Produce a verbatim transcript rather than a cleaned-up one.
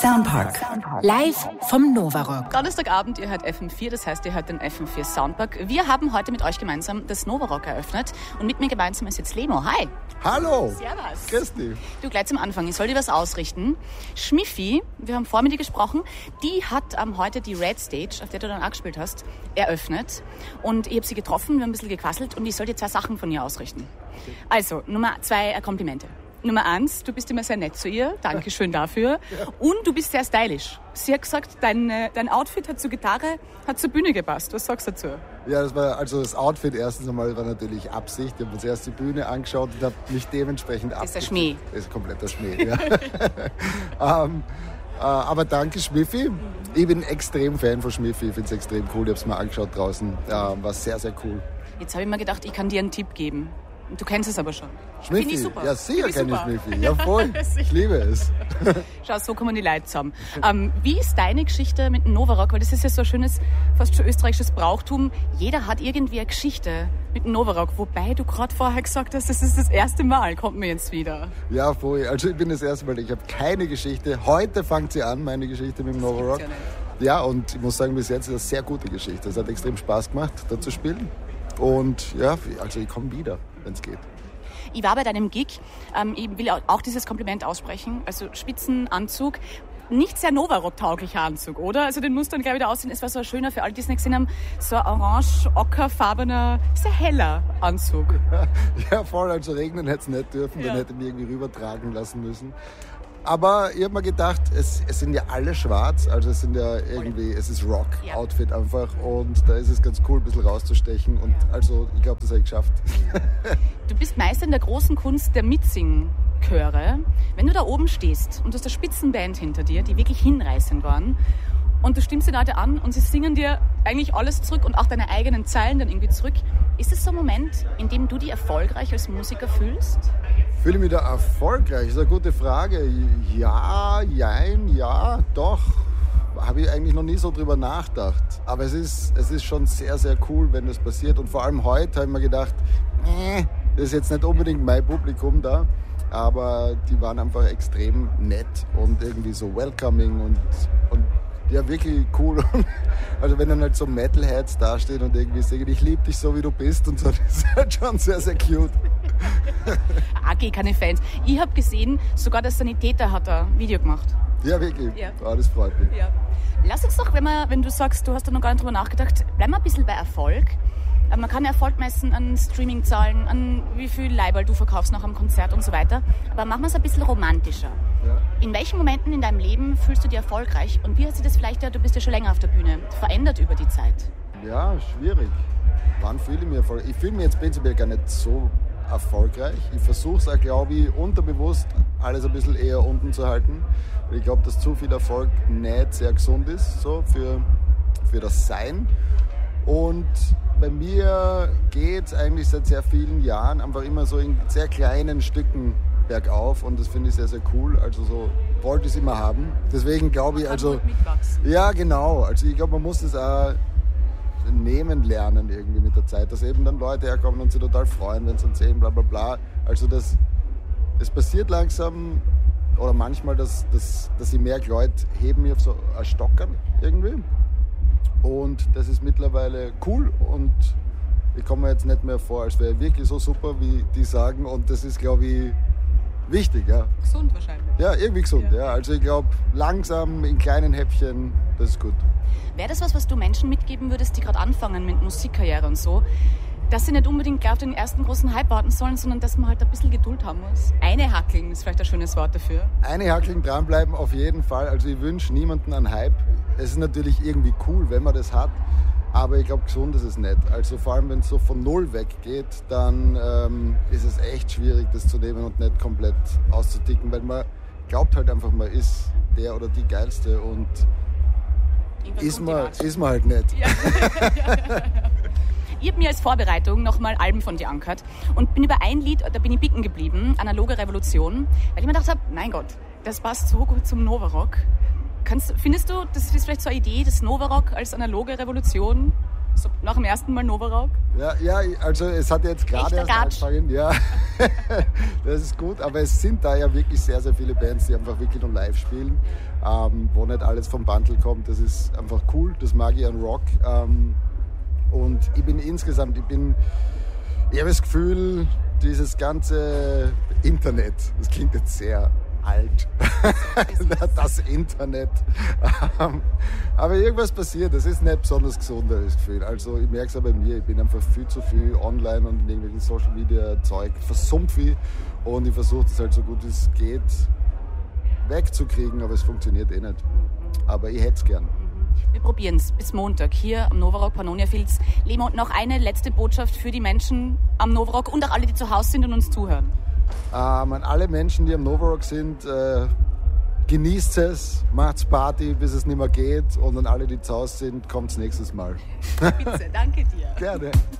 Soundpark. Live vom Novarock. Donnerstagabend, ihr hört F M vier, das heißt, ihr hört den F M vier Soundpark. Wir haben heute mit euch gemeinsam das Novarock eröffnet und mit mir gemeinsam ist jetzt Lemo. Hi. Hallo. Servus. Grüß dich. Du, gleich zum Anfang, ich soll dir was ausrichten. Schmiffi, wir haben vor mit dir gesprochen, die hat ähm, heute die Red Stage, auf der du dann auch gespielt hast, eröffnet. Und ich habe sie getroffen, wir haben ein bisschen gequasselt und ich soll dir zwei Sachen von ihr ausrichten. Okay. Also, Nummer zwei, äh, Komplimente. Nummer eins, du bist immer sehr nett zu ihr. Dankeschön dafür. Ja. Und du bist sehr stylisch. Sie hat gesagt, dein, dein Outfit hat zur Gitarre, hat zur Bühne gepasst. Was sagst du dazu? Ja, das war, also das Outfit erstens einmal war natürlich Absicht. Ich habe uns erst die Bühne angeschaut und habe mich dementsprechend absichert. Das ist der Schmäh. Das ist kompletter Schmäh, ja. ähm, äh, aber danke, Schmiffi. Ich bin extrem Fan von Schmiffi. Ich finde es extrem cool. Ich habe es mir angeschaut draußen. Ja, war sehr, sehr cool. Jetzt habe ich mir gedacht, ich kann dir einen Tipp geben. Du kennst es aber schon. Schmiffi? Finde ich super. Ja, sicher kenne ich Schmiffi. Ja, voll. Ja, ich liebe es. Schau, so kommen die Leute zusammen. Ähm, wie ist deine Geschichte mit dem Novarock? Weil das ist ja so ein schönes, fast schon österreichisches Brauchtum. Jeder hat irgendwie eine Geschichte mit dem Novarock. Wobei du gerade vorher gesagt hast, das ist das erste Mal, kommt mir jetzt wieder. Ja, voll. Also ich bin das erste Mal, ich habe keine Geschichte. Heute fängt sie an, meine Geschichte mit dem Novarock. Ja, ja, und ich muss sagen, bis jetzt ist das eine sehr gute Geschichte. Es hat extrem Spaß gemacht, da zu spielen. Und ja, also ich komme wieder, wenn es geht. Ich war bei deinem Gig, ähm, ich will auch dieses Kompliment aussprechen, also Spitzenanzug, nicht sehr Novarock-tauglicher Anzug, oder? Also den muss dann gleich wieder aussehen, es war so ein schöner, für alle, die es nicht gesehen haben, so ein orange-ockerfarbener, sehr heller Anzug. Ja, voll, also regnen hätte es nicht dürfen, ja. Dann hätte ich mich irgendwie rübertragen lassen müssen. Aber ich habe mir gedacht, es, es sind ja alle schwarz, also es sind ja irgendwie, es ist Rock-Outfit ja. Einfach und da ist es ganz cool, ein bisschen rauszustechen und ja. Also ich glaube, das habe ich geschafft. Du bist Meister in der großen Kunst der Mitsing-Chöre. Wenn du da oben stehst und du hast eine Spitzenband hinter dir, die wirklich hinreißend waren und du stimmst die Leute an und sie singen dir eigentlich alles zurück und auch deine eigenen Zeilen dann irgendwie zurück, ist es so ein Moment, in dem du dich erfolgreich als Musiker fühlst? Fühle ich mich da erfolgreich? Das ist eine gute Frage. Ja, jein, ja, doch. Habe ich eigentlich noch nie so drüber nachgedacht. Aber es ist, es ist schon sehr, sehr cool, wenn das passiert. Und vor allem heute habe ich mir gedacht, äh, das ist jetzt nicht unbedingt mein Publikum da. Aber die waren einfach extrem nett und irgendwie so welcoming und, und ja, wirklich cool. Also wenn dann halt so Metalheads dastehen und irgendwie sagen, ich liebe dich so, wie du bist und so, das ist halt schon sehr, sehr cute. A G, keine Fans. Ich habe gesehen, sogar der Sanitäter hat ein Video gemacht. Ja, wirklich? Ja. Oh, das freut mich. Ja. Lass uns doch, wenn, wir, wenn du sagst, du hast da noch gar nicht drüber nachgedacht, bleiben wir ein bisschen bei Erfolg. Man kann Erfolg messen an Streaming-Zahlen, an wie viel Leiberl du verkaufst nach einem Konzert und so weiter. Aber machen wir es ein bisschen romantischer. Ja. In welchen Momenten in deinem Leben fühlst du dich erfolgreich? Und wie hat sich das vielleicht, ja, du bist ja schon länger auf der Bühne, verändert über die Zeit? Ja, schwierig. Wann fühle ich mich erfolgreich? Ich fühle mich jetzt prinzipiell gar nicht so erfolgreich. Ich versuche es auch, glaube ich, unterbewusst alles ein bisschen eher unten zu halten. Weil ich glaube, dass zu viel Erfolg nicht sehr gesund ist so für, für das Sein. Und bei mir geht es eigentlich seit sehr vielen Jahren einfach immer so in sehr kleinen Stücken bergauf und das finde ich sehr, sehr cool. Also so wollte ich es immer haben. Deswegen glaube ich, also... Ja, genau. Also ich glaube, man muss es auch nehmen lernen irgendwie mit der Zeit, dass eben dann Leute herkommen und sich total freuen, wenn sie uns sehen, bla bla bla. Also das, das passiert langsam oder manchmal, dass, dass, dass ich merke, Leute heben mir auf so ein Stockern irgendwie. Und das ist mittlerweile cool und ich komme mir jetzt nicht mehr vor, als wäre wirklich so super, wie die sagen. Und das ist, glaube ich, wichtig. Ja. Gesund wahrscheinlich. Ja, irgendwie gesund. Ja. Ja. Also ich glaube, langsam in kleinen Häppchen, das ist gut. Wäre das was, was du Menschen mitgeben würdest, die gerade anfangen mit Musikkarriere und so? Dass sie nicht unbedingt gleich auf den ersten großen Hype warten sollen, sondern dass man halt ein bisschen Geduld haben muss. Eine hackeln ist vielleicht ein schönes Wort dafür. Eine hackeln, dranbleiben auf jeden Fall. Also ich wünsche niemanden einen Hype. Es ist natürlich irgendwie cool, wenn man das hat, aber ich glaube, gesund ist es nicht. Also vor allem, wenn es so von Null weggeht, dann ähm, ist es echt schwierig, das zu nehmen und nicht komplett auszuticken, weil man glaubt halt einfach, man ist der oder die Geilste und ist man, ist man halt nicht. Ja. Ich habe mir als Vorbereitung nochmal Alben von dir angehört und bin über ein Lied, da bin ich bicken geblieben, Analoge Revolution, weil ich mir gedacht habe, mein Gott, das passt so gut zum Novarock. Kannst, findest du, das ist vielleicht so eine Idee, das Novarock als analoge Revolution? So, nach dem ersten Mal Novarock? Ja, ja, also es hat jetzt gerade erst angefangen. Ja, das ist gut, aber es sind da ja wirklich sehr, sehr viele Bands, die einfach wirklich nur live spielen, ähm, wo nicht alles vom Bundle kommt. Das ist einfach cool, das mag ich an Rock. Ähm, und ich bin insgesamt, ich bin, ich habe das Gefühl, dieses ganze Internet, das klingt jetzt sehr alt, das Internet. Aber irgendwas passiert, das ist nicht besonders gesund, das Gefühl. Also ich merke es auch bei mir, ich bin einfach viel zu viel online und in irgendwelchen Social Media Zeug, versumpf ich und ich versuche das halt so gut wie es geht wegzukriegen, aber es funktioniert eh nicht. Aber ich hätte es gern. Wir probieren es bis Montag hier am Novarock Pannonia Fields. Lemo, noch eine letzte Botschaft für die Menschen am Novarock und auch alle, die zu Hause sind und uns zuhören. Ähm, an alle Menschen, die am Novarock sind, äh, genießt es, macht's Party, bis es nicht mehr geht. Und an alle, die zu Hause sind, kommt's nächstes Mal. Bitte, danke dir. Gerne.